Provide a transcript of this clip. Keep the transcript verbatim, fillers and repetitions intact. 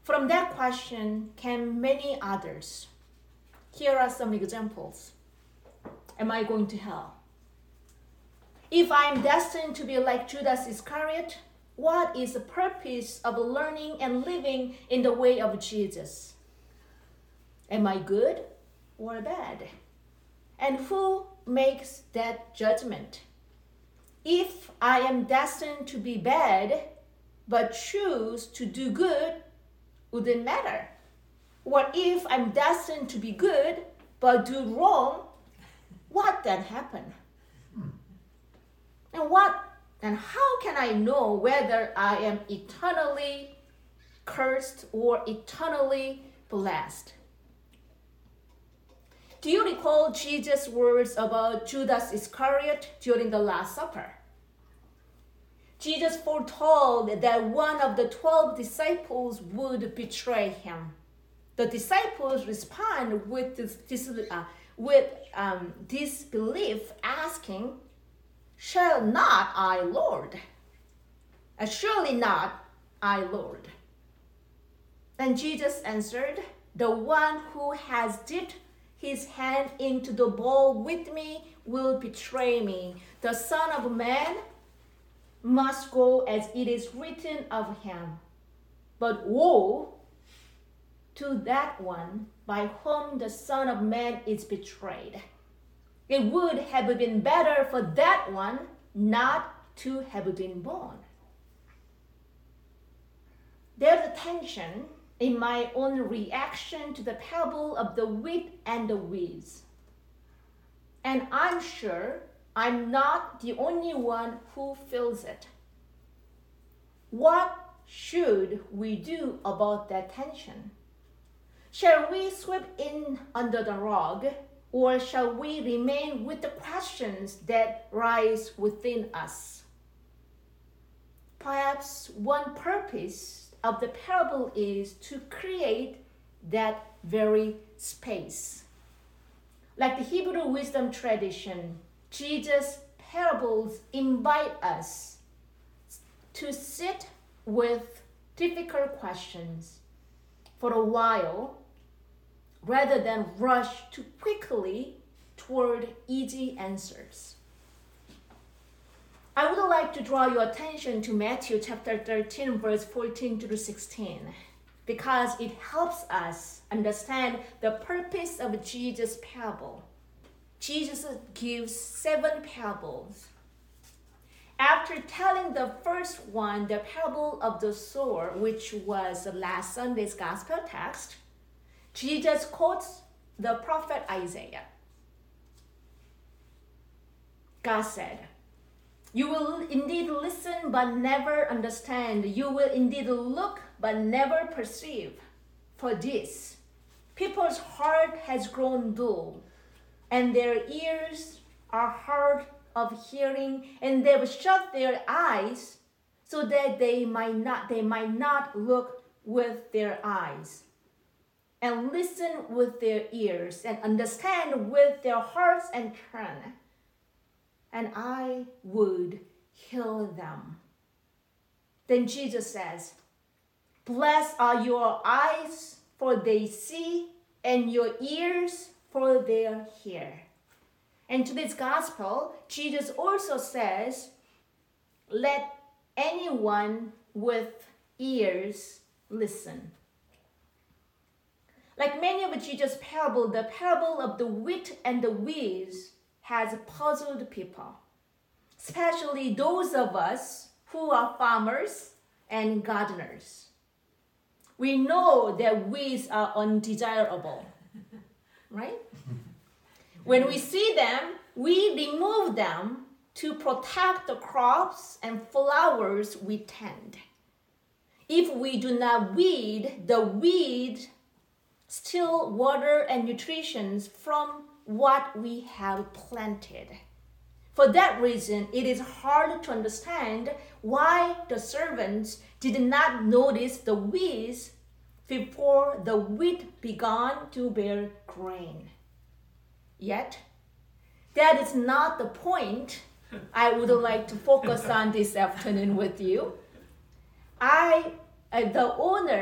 From that question came many others. Here are some examples. Am I going to hell? If I am destined to be like Judas Iscariot, what is the purpose of learning and living in the way of Jesus? Am I good or bad? And who makes that judgment? If I am destined to be bad, but choose to do good, would it matter? Or if I'm destined to be good, but do wrong, what then happen? And what and how can I know whether I am eternally cursed or eternally blessed? Do you recall Jesus' words about Judas Iscariot during the Last Supper? Jesus foretold that one of the twelve disciples would betray him. The disciples respond with this, this, uh, with um, disbelief, asking, "Shall not I, Lord? Uh, surely not I, Lord." And Jesus answered, "The one who has dipped his hand into the bowl with me will betray me. The Son of Man must go as it is written of him. But woe to that one by whom the Son of Man is betrayed. It would have been better for that one not to have been born." There's a tension in my own reaction to the parable of the wheat and the weeds. And I'm sure I'm not the only one who feels it. What should we do about that tension? Shall we sweep in under the rug, or shall we remain with the questions that rise within us? Perhaps one purpose of the parable is to create that very space. Like the Hebrew wisdom tradition, Jesus' parables invite us to sit with difficult questions for a while rather than rush too quickly toward easy answers. I would like to draw your attention to Matthew chapter thirteen, verse fourteen through sixteen, because it helps us understand the purpose of Jesus' parable. Jesus gives seven parables. After telling the first one, the parable of the sower, which was last Sunday's gospel text, Jesus quotes the prophet Isaiah. God said, "You will indeed listen but never understand. You will indeed look but never perceive. For this, people's heart has grown dull, and their ears are hard of hearing, and they've shut their eyes so that they might not they might not look with their eyes, and listen with their ears, and understand with their hearts, and turn, and I would heal them." Then Jesus says, "Blessed are your eyes, for they see, and your ears, for they hear." And to this gospel, Jesus also says, "Let anyone with ears listen." Like many of Jesus' parables, the parable of the wheat and the weeds has puzzled people, especially those of us who are farmers and gardeners. We know that weeds are undesirable, right? When we see them, we remove them to protect the crops and flowers we tend. If we do not weed, the weed steal water and nutrition from what we have planted. For that reason, it is hard to understand why the servants did not notice the weeds before the wheat began to bear grain. Yet, that is not the point I would like to focus on this afternoon with you. I, uh, the owner